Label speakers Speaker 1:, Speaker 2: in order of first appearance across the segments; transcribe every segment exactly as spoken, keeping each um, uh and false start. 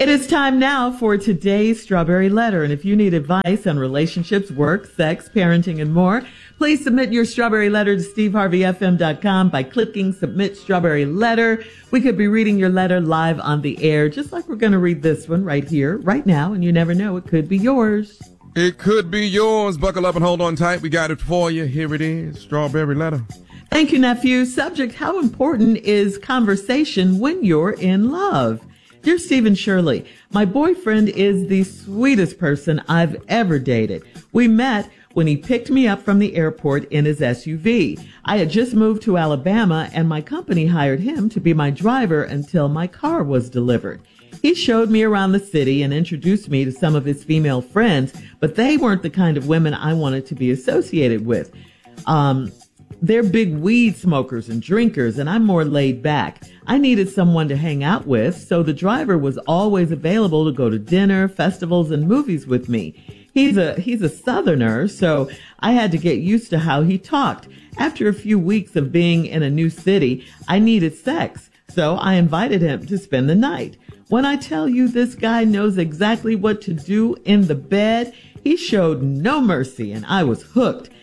Speaker 1: It is time now for today's Strawberry Letter. And if you need advice on relationships, work, sex, parenting, and more, please submit your Strawberry Letter to steve harvey f m dot com by clicking Submit Strawberry Letter. We could be reading your letter live on the air, just like we're going to read this one right here, right now. And you never know, it could be yours.
Speaker 2: It could be yours. Buckle up and hold on tight. We got it for you. Here it is, Strawberry Letter.
Speaker 1: Thank you, nephew. Subject: how important is conversation when you're in love? Dear Stephen Shirley, my boyfriend is the sweetest person I've ever dated. We met when he picked me up from the airport in his S U V. I had just moved to Alabama and my company hired him to be my driver until my car was delivered. He showed me around the city and introduced me to some of his female friends, but they weren't the kind of women I wanted to be associated with. Um, They're big weed smokers and drinkers, and I'm more laid back. I needed someone to hang out with, so the driver was always available to go to dinner, festivals, and movies with me. He's a he's a Southerner, so I had to get used to how he talked. After a few weeks of being in a new city, I needed sex, so I invited him to spend the night. When I tell you this guy knows exactly what to do in the bed, he showed no mercy, and I was hooked.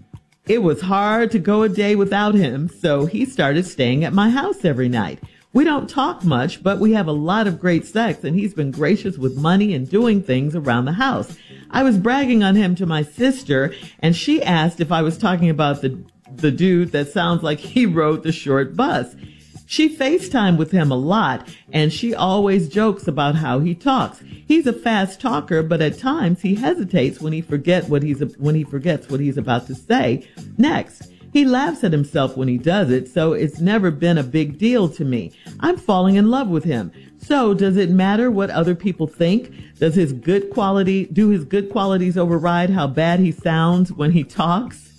Speaker 1: It was hard to go a day without him, so he started staying at my house every night. We don't talk much, but we have a lot of great sex, and he's been gracious with money and doing things around the house. I was bragging on him to my sister, and she asked if I was talking about the, the dude that sounds like he rode the short bus. She FaceTimed with him a lot, and she always jokes about how he talks. He's a fast talker, but at times he hesitates when he forget what he's when he forgets what he's about to say next. He laughs at himself when he does it, so it's never been a big deal to me. I'm falling in love with him. So does it matter what other people think? Does his good quality do his good qualities override how bad he sounds when he talks?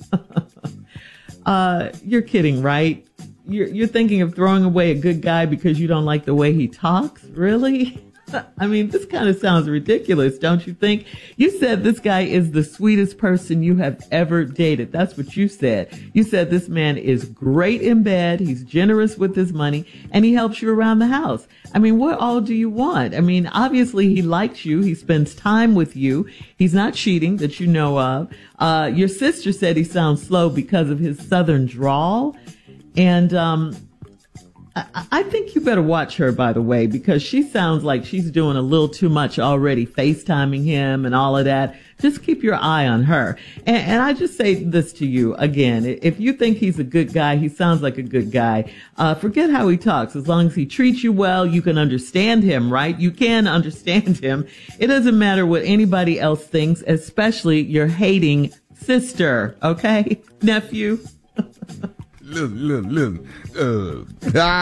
Speaker 1: uh, you're kidding, right? You're, you're thinking of throwing away a good guy because you don't like the way he talks? Really? I mean, this kind of sounds ridiculous, don't you think? You said this guy is the sweetest person you have ever dated. That's what you said. You said this man is great in bed, he's generous with his money, and he helps you around the house. I mean, what all do you want? I mean, obviously he likes you. He spends time with you. He's not cheating that you know of. Uh, your sister said he sounds slow because of his southern drawl. And um, I, I think you better watch her, by the way, because she sounds like she's doing a little too much already, FaceTiming him and all of that. Just keep your eye on her. And, and I just say this to you again. If you think he's a good guy, he sounds like a good guy. Uh, forget how he talks. As long as he treats you well, you can understand him, right? You can understand him. It doesn't matter what anybody else thinks, especially your hating sister. Okay, nephew?
Speaker 2: Listen, listen, listen.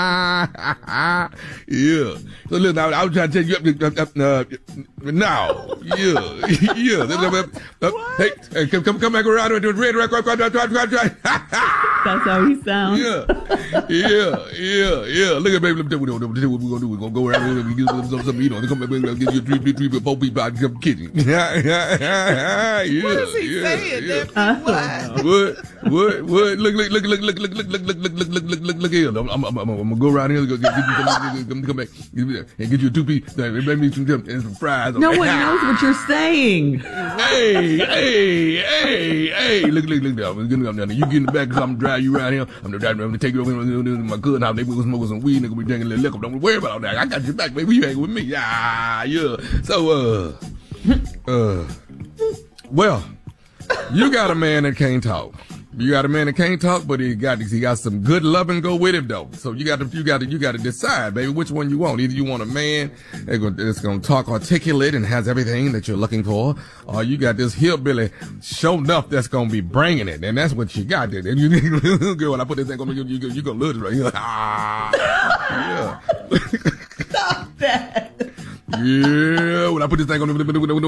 Speaker 2: Uh, yeah. So listen, I, I was trying to tell you, uh, uh, now, yeah, yeah. Hey, hey, come, come, come back around with the red, red, red, red, red, red, red.
Speaker 1: That's how he sounds.
Speaker 2: Yeah, yeah, yeah, yeah. Look at baby, let me tell you what we're gonna do. We're gonna go around and give them some, some, you know, come back and give you three, three, three, four people out come kitchen. Yeah, yeah, yeah.
Speaker 3: What is he
Speaker 2: yeah,
Speaker 3: saying?
Speaker 2: Yeah.
Speaker 3: What?
Speaker 2: What? What? What? Look, look, look, look, look, look, look, look, look, look, look, look, look, look, look here. I'm, I'm, I'm, I'm gonna go around here, go get you some, come, come back, and get you a two piece, make me some, and some fries.
Speaker 1: No one knows what you're saying.
Speaker 2: Hey, hey, hey, hey! Look, look, look! Now, I'm gonna come down there. You get in the back because I'm gonna drive you around here. I'm gonna drive. I'm gonna take you over to my cousin house. They gonna smoke some weed. They gonna be drinking a little liquor. Don't worry about all that. I got your back, baby. You hang with me. Yeah, yeah. So, uh, uh, well, you got a man that can't talk. You got a man that can't talk, but he got he got some good loving go with him though. So you got to you got to you got to decide, baby, which one you want. Either you want a man that's gonna talk articulate and has everything that you're looking for, or you got this hillbilly show enough that's gonna be bringing it, and that's what you got there. And you girl, when I put this thing on you, you you gonna love it, right? You're like, ah, yeah.
Speaker 1: Stop that.
Speaker 2: Yeah, when I put this thing on, I'm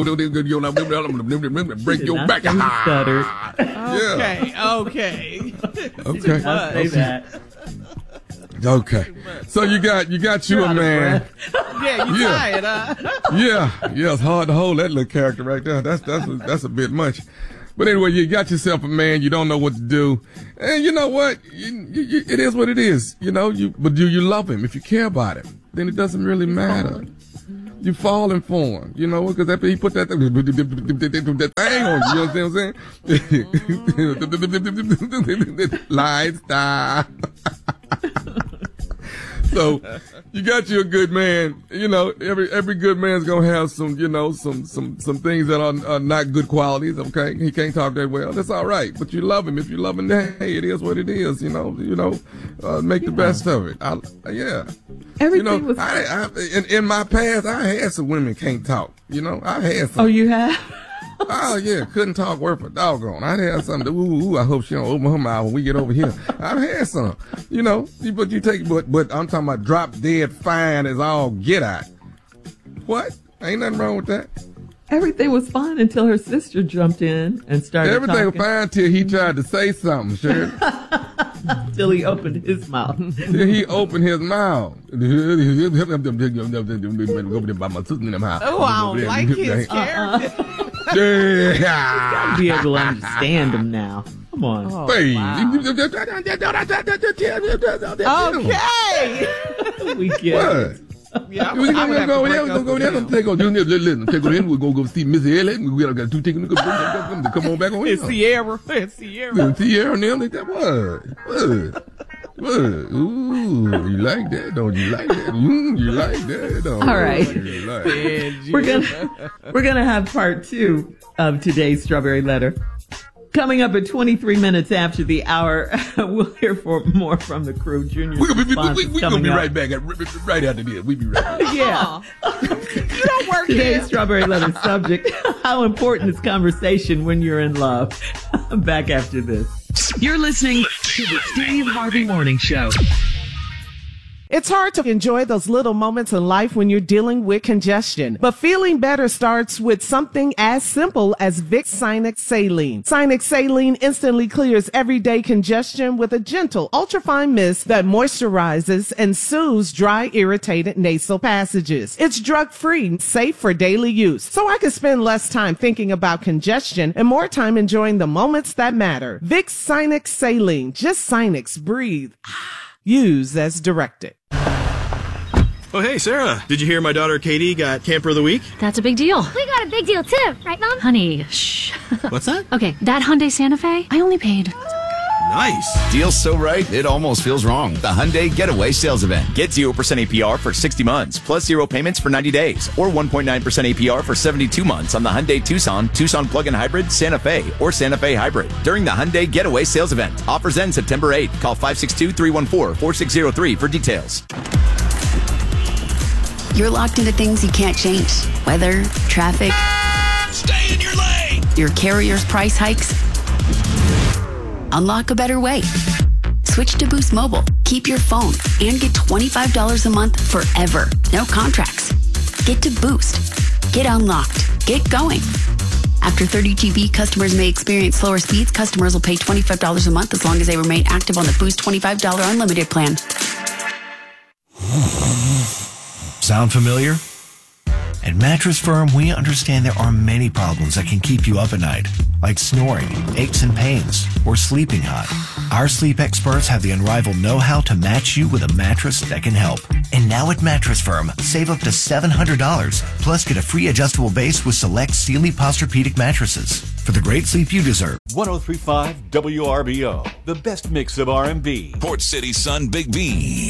Speaker 2: gonna break your back.
Speaker 1: Stuttered.
Speaker 3: Okay, okay.
Speaker 2: Okay.
Speaker 1: Say that.
Speaker 2: Okay. So you got you got you
Speaker 1: You're
Speaker 2: a man.
Speaker 3: Yeah, you
Speaker 2: Yeah.
Speaker 3: tired, huh?
Speaker 2: Yeah, yeah, it's hard to hold that little character right there. That's that's a, that's a bit much. But anyway, you got yourself a man. You don't know what to do, and you know what? You, you, you, it is what it is. You know. You but do you love him? If you care about him, then it doesn't really matter. You falling for him, you know, because after he put that, that thing on you, you know what I'm saying? Lifestyle. So you got you a good man. You know, every every good man's gonna have some, you know, some some some things that are, are not good qualities. Okay, he can't talk that well. That's all right. But you love him. If you love him, hey, it is what it is. You know, you know, uh, make yeah. the best of it. I, yeah.
Speaker 1: Everything
Speaker 2: you know,
Speaker 1: was.
Speaker 2: I, I, in, in my past, I had some women can't talk. You know, I had some.
Speaker 1: Oh, you have.
Speaker 2: Oh, yeah, couldn't talk worth a doggone. I'd had some, ooh, ooh, I hope she don't open her mouth when we get over here. I've had some, you know, but you take, but, but I'm talking about drop dead fine as all get out. What? Ain't nothing wrong with that.
Speaker 1: Everything was fine until her sister jumped in and started
Speaker 2: Everything
Speaker 1: talking.
Speaker 2: was fine till he tried to say something, Shirley.
Speaker 1: Till he opened his mouth.
Speaker 2: Till he opened his mouth.
Speaker 3: Oh, I don't like his character.
Speaker 1: Yeah. Be able to understand him now. Come on.
Speaker 3: Oh,
Speaker 2: hey.
Speaker 3: wow. Okay.
Speaker 1: We get
Speaker 2: What?
Speaker 1: it.
Speaker 3: Yeah,
Speaker 2: We
Speaker 3: I
Speaker 2: gonna
Speaker 3: would have
Speaker 2: go
Speaker 3: to
Speaker 2: over
Speaker 3: break
Speaker 2: there. We
Speaker 3: up
Speaker 2: gonna go
Speaker 3: with
Speaker 2: there.
Speaker 3: him.
Speaker 2: Take on. Listen, take on in. We gonna go see Missy Elliott. We gotta got two tickets. Come on back on here.
Speaker 3: It's Sierra. It's Sierra.
Speaker 2: Sierra and them. They got what? What? What? Ooh, you like that? Don't you like that? Mm, you like that? Don't
Speaker 1: All right.
Speaker 2: you like that?
Speaker 1: We're gonna we're gonna have part two of today's Strawberry Letter. Coming up at twenty-three minutes after the hour, we'll hear for more from the crew. Junior's
Speaker 2: We're gonna be, we,
Speaker 1: response
Speaker 2: we,
Speaker 1: is
Speaker 2: we gonna
Speaker 1: coming
Speaker 2: be
Speaker 1: up.
Speaker 2: right back. At, right after this. We'll be right back.
Speaker 1: Yeah.
Speaker 3: You don't work
Speaker 1: Today's
Speaker 3: here.
Speaker 1: Strawberry Letter subject: how important is conversation when you're in love? Back after this.
Speaker 4: You're listening to the Steve Harvey Morning Show.
Speaker 3: It's hard to enjoy those little moments in life when you're dealing with congestion. But feeling better starts with something as simple as Vicks Sinex Saline. Sinex Saline instantly clears everyday congestion with a gentle, ultrafine mist that moisturizes and soothes dry, irritated nasal passages. It's drug-free, safe for daily use. So I can spend less time thinking about congestion and more time enjoying the moments that matter. Vicks Sinex Saline. Just Sinex. Breathe. Use as directed.
Speaker 5: Oh, hey, Sarah. Did you hear my daughter Katie got Camper of the Week?
Speaker 6: That's a big deal.
Speaker 7: We got a big deal too, right, Mom?
Speaker 6: Honey, shh.
Speaker 5: What's that?
Speaker 6: Okay, that Hyundai Santa Fe, I only paid.
Speaker 5: Nice.
Speaker 8: Deal's so right, it almost feels wrong. The Hyundai Getaway Sales Event. Get zero percent A P R for sixty months, plus zero payments for ninety days, or one point nine percent A P R for seventy-two months on the Hyundai Tucson, Tucson Plug-in Hybrid, Santa Fe, or Santa Fe Hybrid during the Hyundai Getaway Sales Event. Offers end September eighth. Call five six two, three one four, four six zero three for details.
Speaker 9: You're locked into things you can't change. Weather, traffic.
Speaker 8: Stay in your lane!
Speaker 9: Your carrier's price hikes. Unlock a better way. Switch to Boost Mobile. Keep your phone and get twenty-five dollars a month forever. No contracts. Get to Boost. Get unlocked. Get going. After thirty G B, customers may experience slower speeds. Customers will pay twenty-five dollars a month as long as they remain active on the Boost twenty-five dollars unlimited plan.
Speaker 10: Sound familiar? At Mattress Firm, we understand there are many problems that can keep you up at night, like snoring, aches and pains, or sleeping hot. Our sleep experts have the unrivaled know-how to match you with a mattress that can help. And now at Mattress Firm, save up to seven hundred dollars, plus get a free adjustable base with select Sealy Posturepedic mattresses for the great sleep you deserve.
Speaker 11: one oh three point five W R B O, the best mix of R and B.
Speaker 12: Port City Sun Big B.